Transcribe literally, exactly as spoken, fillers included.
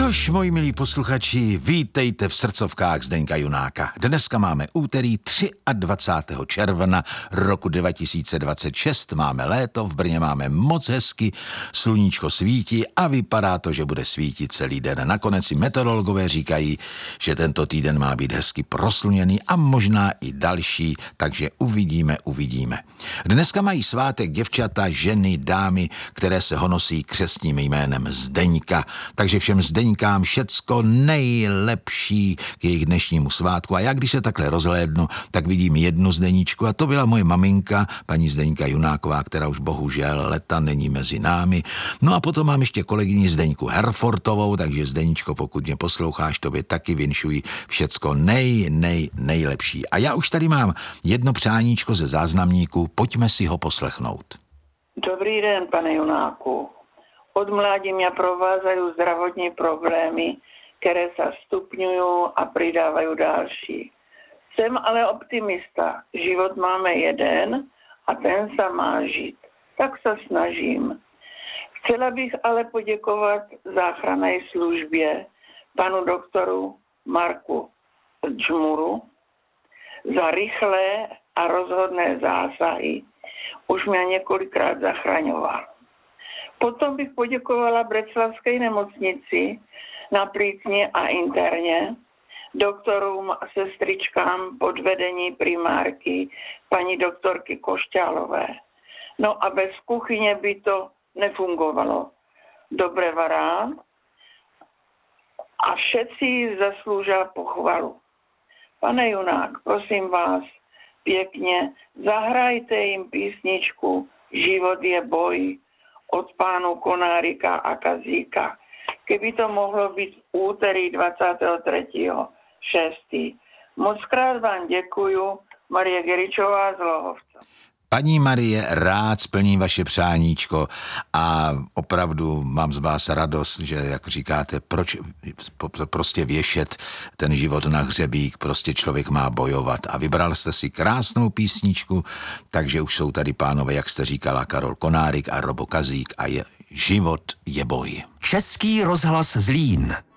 Nož, moji milí posluchači, vítejte v srdcovkách Zdeňka Junáka. Dneska máme úterý dvacátého třetího června roku dva tisíce dvacet šest. Máme léto, v Brně máme moc hezky, sluníčko svítí a vypadá to, že bude svítit celý den. Nakonec i meteorologové říkají, že tento týden má být hezky prosluněný a možná i další, takže uvidíme, uvidíme. Dneska mají svátek děvčata, ženy, dámy, které se honosí křestním jménem Zdeňka. Takže všem Zdeňkám všecko nejlepší k jejich dnešnímu svátku. A já, když se takhle rozhlédnu, tak vidím jednu Zdeníčku a to byla moje maminka, paní Zdeňka Junáková, která už bohužel leta není mezi námi. No a potom mám ještě kolegyni Zdeňku Herfortovou, takže Zdeníčko, pokud mě posloucháš, tobě taky vinšuji všecko nej, nej, nejlepší. A já už tady mám jedno přáníčko ze záznamníku, pojďme si ho poslechnout. Dobrý den, pane Junáku. Od mládí mě provázají zdravotní problémy, které se stupňují a přidávají další. Jsem ale optimista. Život máme jeden a ten se má žít. Tak se snažím. Chcela bych ale poděkovat záchranné službě panu doktoru Marku Džmuru za rychlé a rozhodné zásahy. Už mě několikrát zachraňoval. Potom bych poděkovala Břeclavské nemocnici na plícni a interně, doktorům a sestřičkám pod vedení primárky paní doktorky Košťálové. No a bez kuchyně by to nefungovalo. Dobré vará a všetci zaslouží pochvalu. Pane Junák, prosím vás, pěkně, zahrajte jim písničku Život je boj od pánu Konárika a Kazíka. Keby to mohlo být v úterý dvacátého třetího šestého Moc krát vám děkuju, Marie Geričová z Lohovca. Paní Marie, rád splním vaše přáníčko a opravdu mám z vás radost, že, jak říkáte, proč prostě věšet ten život na hřebík, prostě člověk má bojovat. A vybral jste si krásnou písničku, takže už jsou tady pánové, jak jste říkala, Karol Konárik a Robo Kazík a je Život je boj. Český rozhlas Zlín.